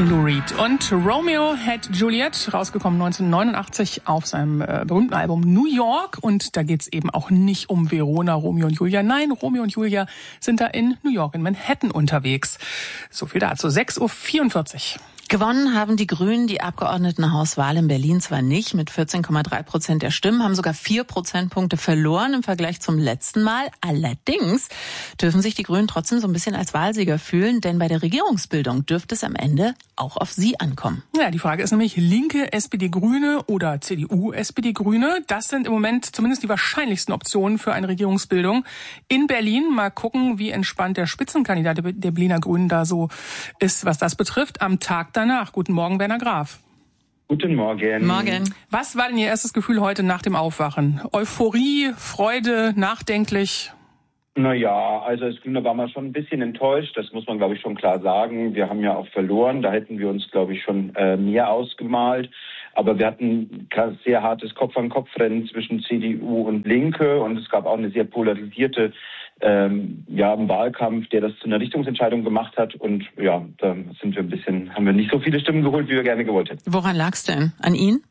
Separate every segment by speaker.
Speaker 1: Lou Reed und Romeo had Juliet, rausgekommen 1989 auf seinem berühmten Album New York. Und da geht's eben auch nicht um Verona, Romeo und Julia. Nein, Romeo und Julia sind da in New York, in Manhattan unterwegs. So viel dazu. 6:44 Uhr.
Speaker 2: Gewonnen haben die Grünen die Abgeordnetenhauswahl in Berlin zwar nicht mit 14,3% der Stimmen, haben sogar 4 Prozentpunkte verloren im Vergleich zum letzten Mal. Allerdings dürfen sich die Grünen trotzdem so ein bisschen als Wahlsieger fühlen, denn bei der Regierungsbildung dürfte es am Ende auch auf sie ankommen.
Speaker 1: Ja, die Frage ist nämlich Linke, SPD, Grüne oder CDU, SPD, Grüne. Das sind im Moment zumindest die wahrscheinlichsten Optionen für eine Regierungsbildung in Berlin. Mal gucken, wie entspannt der Spitzenkandidat der Berliner Grünen da so ist, was das betrifft. Am Tag danach. Guten Morgen, Werner Graf.
Speaker 3: Guten Morgen.
Speaker 2: Morgen.
Speaker 1: Was war denn Ihr erstes Gefühl heute nach dem Aufwachen? Euphorie, Freude, nachdenklich?
Speaker 3: Naja, also als Grüne waren wir schon ein bisschen enttäuscht, das muss man, glaube ich, schon klar sagen. Wir haben ja auch verloren, da hätten wir uns, glaube ich, schon mehr ausgemalt. Aber wir hatten ein sehr hartes Kopf-an-Kopf-Rennen zwischen CDU und Linke und es gab auch eine sehr polarisierte einen Wahlkampf, der das zu einer Richtungsentscheidung gemacht hat. Und ja, da haben wir nicht so viele Stimmen geholt, wie wir gerne gewollt hätten.
Speaker 2: Woran lag's denn? An Ihnen?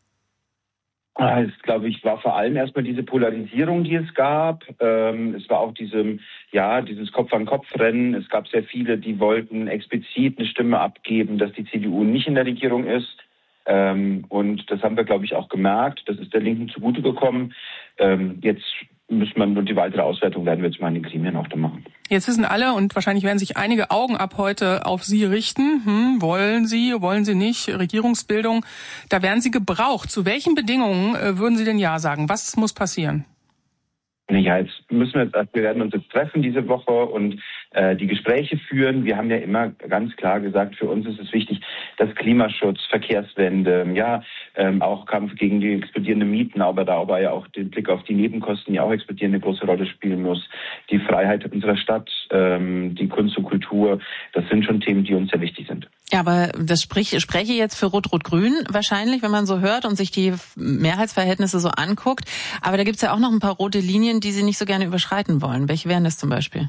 Speaker 3: Es, glaube ich, war vor allem erstmal diese Polarisierung, die es gab. Es war auch dieses Kopf-an-Kopf-Rennen. Es gab sehr viele, die wollten explizit eine Stimme abgeben, dass die CDU nicht in der Regierung ist. Und das haben wir, glaube ich, auch gemerkt. Das ist der Linken zugute gekommen. Jetzt und die weitere Auswertung werden wir jetzt mal in den Gremien auch da machen.
Speaker 1: Jetzt wissen alle und wahrscheinlich werden sich einige Augen ab heute auf Sie richten. Wollen Sie nicht? Regierungsbildung, da werden Sie gebraucht. Zu welchen Bedingungen würden Sie denn Ja sagen? Was muss passieren?
Speaker 3: Ja, wir werden uns jetzt treffen diese Woche und die Gespräche führen. Wir haben ja immer ganz klar gesagt, für uns ist es wichtig, dass Klimaschutz, Verkehrswende, auch Kampf gegen die explodierenden Mieten, aber dabei ja auch den Blick auf die Nebenkosten ja auch explodieren eine große Rolle spielen muss. Die Freiheit unserer Stadt, die Kunst und Kultur, das sind schon Themen, die uns sehr wichtig sind.
Speaker 2: Ja, aber das spreche jetzt für Rot-Rot-Grün wahrscheinlich, wenn man so hört und sich die Mehrheitsverhältnisse so anguckt. Aber da gibt's ja auch noch ein paar rote Linien, die Sie nicht so gerne überschreiten wollen. Welche wären das zum Beispiel?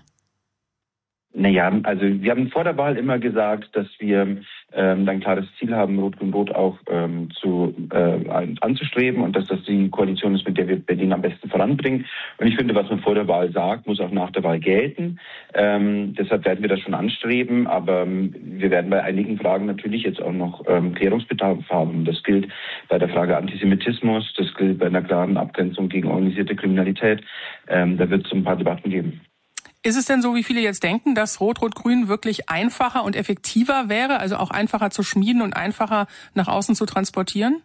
Speaker 3: Naja, also wir haben vor der Wahl immer gesagt, dass wir ein klares Ziel haben, Rot-Grün-Rot auch anzustreben und dass das die Koalition ist, mit der wir Berlin am besten voranbringen. Und ich finde, was man vor der Wahl sagt, muss auch nach der Wahl gelten. Deshalb werden wir das schon anstreben, aber wir werden bei einigen Fragen natürlich jetzt auch noch Klärungsbedarf haben. Das gilt bei der Frage Antisemitismus, das gilt bei einer klaren Abgrenzung gegen organisierte Kriminalität. Da wird es ein paar Debatten geben.
Speaker 1: Ist es denn so, wie viele jetzt denken, dass Rot-Rot-Grün wirklich einfacher und effektiver wäre, also auch einfacher zu schmieden und einfacher nach außen zu transportieren?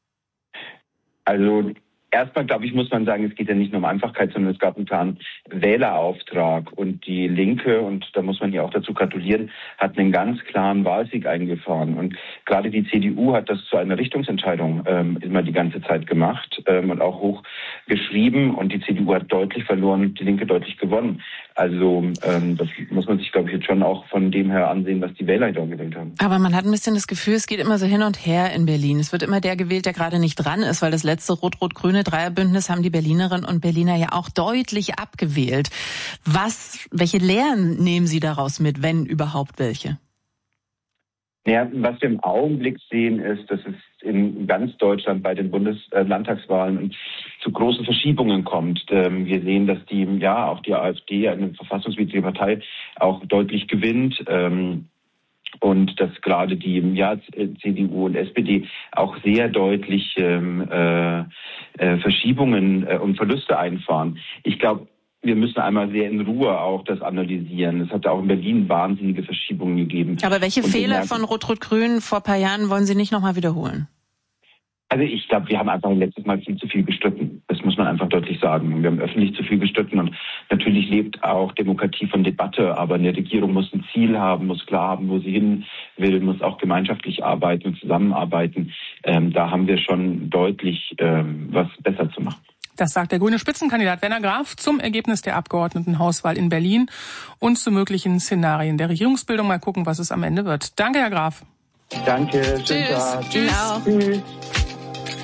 Speaker 3: Also erstmal, glaube ich, muss man sagen, es geht ja nicht nur um Einfachheit, sondern es gab einen klaren Wählerauftrag. Und die Linke, und da muss man ja auch dazu gratulieren, hat einen ganz klaren Wahlsieg eingefahren. Und gerade die CDU hat das zu einer Richtungsentscheidung immer die ganze Zeit gemacht und auch hoch geschrieben. Und die CDU hat deutlich verloren und die Linke deutlich gewonnen. Also das muss man sich, glaube ich, jetzt schon auch von dem her ansehen, was die Wähler da gewählt haben.
Speaker 2: Aber man hat ein bisschen das Gefühl, es geht immer so hin und her in Berlin. Es wird immer der gewählt, der gerade nicht dran ist, weil das letzte Rot-Rot-Grüne Dreierbündnis haben die Berlinerinnen und Berliner ja auch deutlich abgewählt. Welche Lehren nehmen Sie daraus mit, wenn überhaupt welche?
Speaker 3: Ja, was wir im Augenblick sehen, ist, dass es in ganz Deutschland bei den Landtagswahlen zu großen Verschiebungen kommt. Wir sehen, dass auch die AfD, eine verfassungswidrige Partei, auch deutlich gewinnt. Und dass gerade die CDU und SPD auch sehr deutlich Verschiebungen und Verluste einfahren. Ich glaube, wir müssen einmal sehr in Ruhe auch das analysieren. Es hat auch in Berlin wahnsinnige Verschiebungen gegeben.
Speaker 2: Aber welche Fehler von Rot-Rot-Grün vor ein paar Jahren wollen Sie nicht nochmal wiederholen?
Speaker 3: Also ich glaube, wir haben einfach letztes Mal viel zu viel gestritten. Das muss man einfach deutlich sagen. Wir haben öffentlich zu viel gestritten und natürlich lebt auch Demokratie von Debatte, aber eine Regierung muss ein Ziel haben, muss klar haben, wo sie hin will, muss auch gemeinschaftlich arbeiten und zusammenarbeiten. Da haben wir schon deutlich was besser zu machen.
Speaker 1: Das sagt der grüne Spitzenkandidat Werner Graf zum Ergebnis der Abgeordnetenhauswahl in Berlin und zu möglichen Szenarien der Regierungsbildung. Mal gucken, was es am Ende wird. Danke, Herr Graf.
Speaker 3: Danke, schönen Tag.
Speaker 2: Tschüss.
Speaker 3: Tschüss.